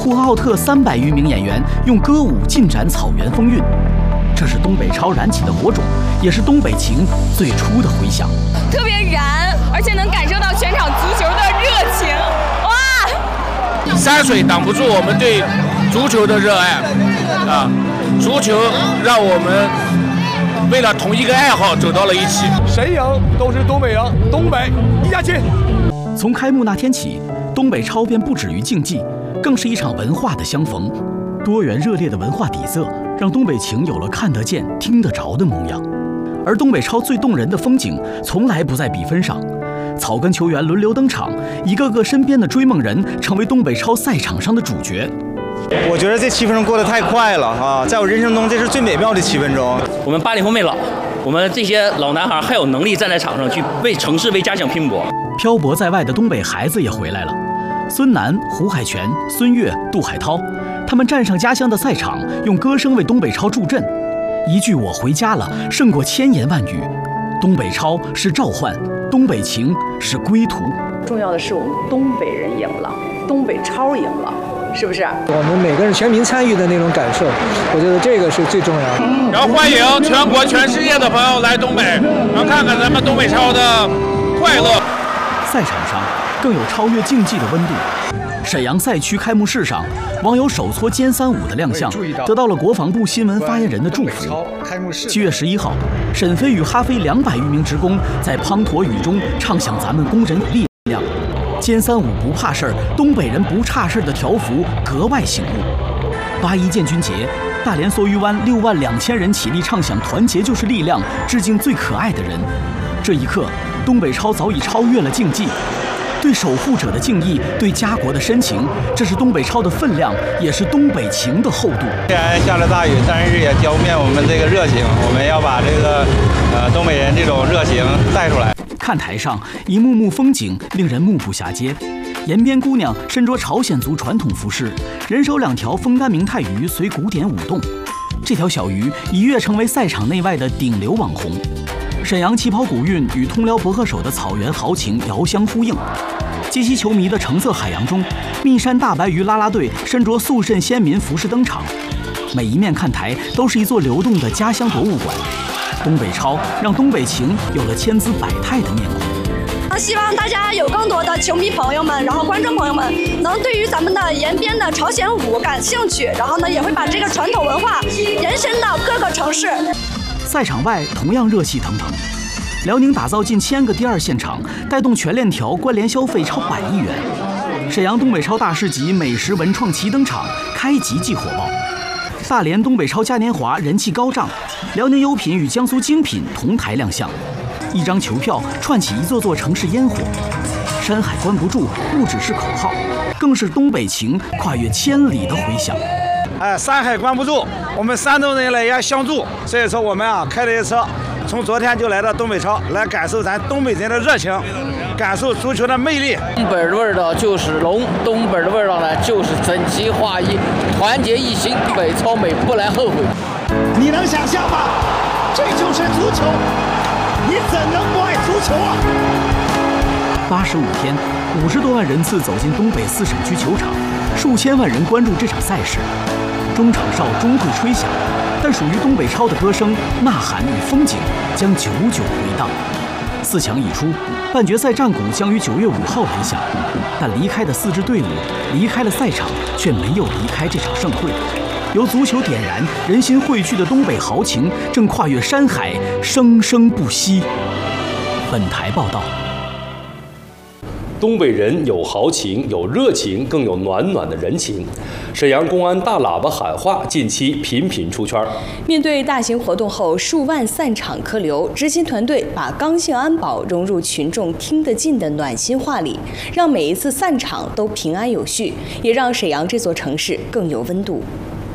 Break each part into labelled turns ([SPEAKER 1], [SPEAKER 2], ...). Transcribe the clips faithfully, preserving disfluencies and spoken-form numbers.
[SPEAKER 1] 呼和浩特三百余名演员用歌舞尽展草原风韵。这是东北超燃起的火种，也是东北情最初的回响。
[SPEAKER 2] 特别燃，而且能感受到全场足球的热情。哇！
[SPEAKER 3] 山水挡不住我们对足球的热爱啊！足球让我们为了同一个爱好走到了一起。
[SPEAKER 4] 谁赢都是东北赢，东北一家亲。
[SPEAKER 1] 从开幕那天起，东北超便不止于竞技，更是一场文化的相逢。多元热烈的文化底色，让东北情有了看得见、听得着的模样。而东北超最动人的风景，从来不在比分上。草根球员轮流登场，一个个身边的追梦人，成为东北超赛场上的主角。
[SPEAKER 5] 我觉得这七分钟过得太快了啊！在我人生中，这是最美妙的七分钟。
[SPEAKER 6] 我们八零后没老，我们这些老男孩还有能力站在场上去为城市、为家乡拼搏。
[SPEAKER 1] 漂泊在外的东北孩子也回来了，孙楠、胡海泉、孙悦、杜海涛，他们站上家乡的赛场，用歌声为东北超助阵。一句“我回家了”胜过千言万语。东北超是召唤，东北情是归途。
[SPEAKER 7] 重要的是我们东北人赢了，东北超赢了。是不是？
[SPEAKER 8] 我们每个人全民参与的那种感受，我觉得这个是最重要的。
[SPEAKER 3] 然后欢迎全国、全世界的朋友来东北，然后看看咱们东北超的快乐。
[SPEAKER 1] 赛场上更有超越竞技的温度。沈阳赛区开幕式上，网友手搓歼三五的亮相，得到了国防部新闻发言人的祝福。七月十一号，沈飞与哈飞两百余名职工在滂沱雨中唱响咱们工人有力量。歼三五不怕事儿，东北人不差事儿的条幅格外醒目。八一建军节，大连梭鱼湾六万两千人起立唱响“团结就是力量”，致敬最可爱的人。这一刻，东北超早已超越了竞技，对守护者的敬意，对家国的深情，这是东北超的分量，也是东北情的厚度。
[SPEAKER 5] 虽然下了大雨，但是也浇不灭我们这个热情。我们要把这个呃东北人这种热情带出来。
[SPEAKER 1] 看台上一幕幕风景令人目不暇接，沿边姑娘身着朝鲜族传统服饰，人手两条枫丹明太鱼随鼓点舞动。这条小鱼一跃成为赛场内外的顶流网红。沈阳旗袍古韵与通辽博贺手的草原豪情遥相呼应。接西球迷的橙色海洋中，密山大白鱼啦啦队身着肃慎先民服饰登场。每一面看台都是一座流动的家乡博物馆。东北超让东北情有了千姿百态的面孔。
[SPEAKER 9] 希望大家有更多的球迷朋友们，然后观众朋友们，能对于咱们的延边的朝鲜舞感兴趣，然后呢，也会把这个传统文化延伸到各个城市。
[SPEAKER 1] 赛场外同样热气腾腾，辽宁打造近千个第二现场，带动全链条关联消费超百亿元。沈阳东北超大市集美食文创齐登场，开集即火爆。大连东北超嘉年华人气高涨，辽宁优品与江苏精品同台亮相，一张球票串起一座座城市烟火。山海关不住不只是口号，更是东北情跨越千里的回响。
[SPEAKER 5] 哎，山海关不住，我们山东人来也相助。所以说我们啊开了一车，从昨天就来到东北超，来感受咱东北人的热情，感受足球的魅力。
[SPEAKER 6] 东北的味道就是龙，东北的味道呢就是整齐划一，团结一心，北超美不来后悔。
[SPEAKER 10] 你能想象吗？这就是足球，你怎能不爱足球啊？
[SPEAKER 1] 八十五天，五十多万人次走进东北四省区球场，数千万人关注这场赛事。中场哨终会吹响，但属于东北超的歌声、呐喊与风景将久久回荡。四强已出，半决赛战鼓将于九月五号来响，但离开的四支队伍，离开了赛场，却没有离开这场盛会。由足球点燃、人心汇聚的东北豪情，正跨越山海，生生不息。本台报道。
[SPEAKER 11] 东北人有豪情，有热情，更有暖暖的人情。沈阳公安大喇叭喊话近期频频出圈。
[SPEAKER 2] 面对大型活动后数万散场客流，执勤团队把刚性安保融入群众听得进的暖心话里，让每一次散场都平安有序，也让沈阳这座城市更有温度。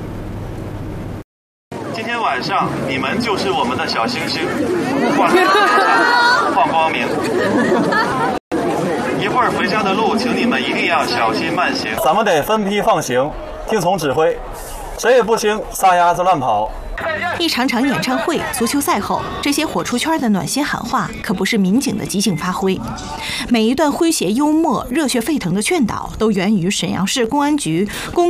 [SPEAKER 12] 今天晚上你们就是我们的小星星，放放光明。一会儿回家的路，请你们一定要小心慢行。
[SPEAKER 13] 咱们得分批放行，听从指挥，谁也不行撒丫子乱跑。
[SPEAKER 14] 一场场演唱会、足球赛后，这些火出圈的暖心喊话可不是民警的即兴发挥，每一段诙谐幽默、热血沸腾的劝导，都源于沈阳市公安局公